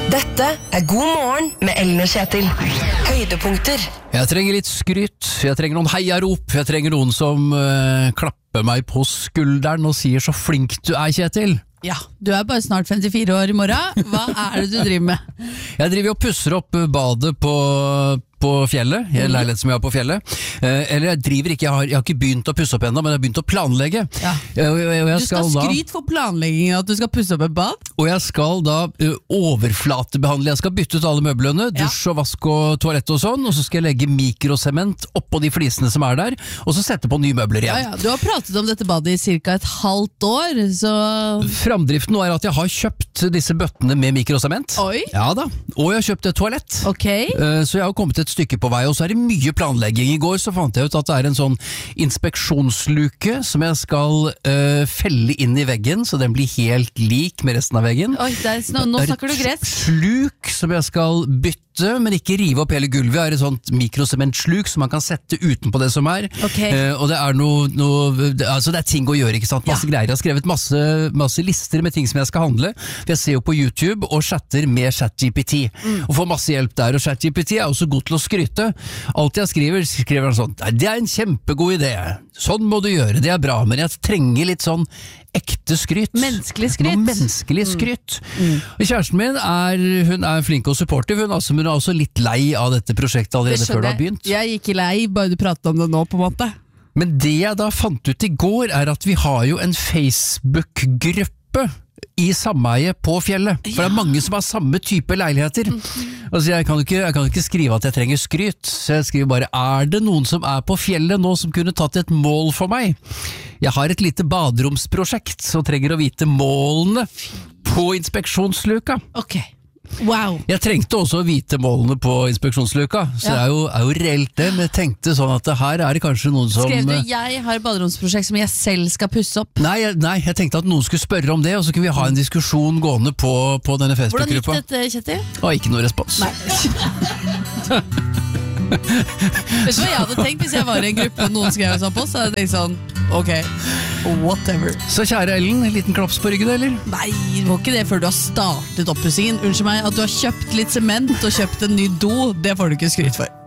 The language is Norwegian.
Dette God morgen med Ellen og Kjetil. Høydepunkter. Jeg trenger litt skryt, jeg trenger noen heiarop, jeg trenger noen som klapper meg på skulderen og sier så flink du Kjetil. Ja, du bare snart 54 år i morgen. Hva det du driver med? Jeg driver og pusser opp badet på fjellet, leiligheten som jeg har på fjellet. Eller jeg driver ikke, jeg har ikke begynt å pusse opp ennå, men jeg har begynt å planlegge. Ja. Jeg du skal skryte for planleggingen at du skal pusse opp et bad? Og jeg skal da overflatebehandle, jeg skal bytte ut alle møblene, dusj og vask og toalett og sånn, og så skal jeg legge mikrosement oppå de flisene som der, og så sette på nye møbler igjen. Ja, du har pratet om dette badet i cirka et halvt år, så... Framdriften nå at jeg har kjøpt disse bøttene med mikrosement. Oi! Ja da, og jeg har kjøpt et toalett. Ok. Så jeg har kommet et stykke på vei, og så det mye planlegging. I går så fant jeg ut at det en sånn inspeksjonsluke som jeg skal felle inn i veggen, så den blir helt lik med resten av veggen. Oi, nå snakker du gresk. Sluk som jeg skal bytte, men ikke rive opp hele gulvet. Jeg har et sånt mikrosementsluk som man kan sette utenpå det som Okay. Og det altså det ting å gjøre, ikke sant? Masse greier. Jeg har skrevet masse lister med ting som jeg skal handle. For jeg ser jo på YouTube og chatter med ChatGPT. Og får masse hjelp der, og ChatGPT også god til å skryte. Alt jeg skriver han sånn, det en kjempegod idé. Sånn må du gjøre, det bra, men jeg trenger litt sånn ekte skryt. Menneskelig skryt. Noe menneskelig skryt. Og kjæresten min hun flink og supportive, hun er også litt lei av dette prosjektet allerede før det har begynt. Jeg gikk lei, bare du pratet om det nå på en måte. Men det jeg da fant ut i går at vi har jo en Facebook-gruppe i sameie på fjellet, for det mange som har samme type leiligheter. Altså jeg kan ikke skrive at jeg trenger skryt, så jeg skriver bare, det noen som på fjellet nå som kunne tatt et mål for meg? Jeg har et lite baderomsprosjekt, så trenger å vite målene på inspeksjonsluka. Ok. Wow. Jeg trengte også å vite målene på inspeksjonsluka, så det jo reelt det, men jeg tenkte sånn at her det kanskje noen som... Skrev du, jeg har et baderomsprosjekt som jeg selv skal pusse opp? Nei, jeg tenkte at noen skulle spørre om det, og så kunne vi ha en diskusjon gående på denne Facebook-gruppa. Hvordan gikk dette, Kjetil? Ikke noe respons. Nei. Vet du hva jeg hadde tenkt hvis jeg var i en gruppe og noen skrev sånn på, så hadde jeg tenkt sånn, ok, whatever. Så kjære Ellen, en liten klaps på ryggen, eller? Nei, det var ikke det før du har startet oppussingen. Unnskyld meg, at du har kjøpt litt sement og kjøpt en ny do, det får du ikke skryt for.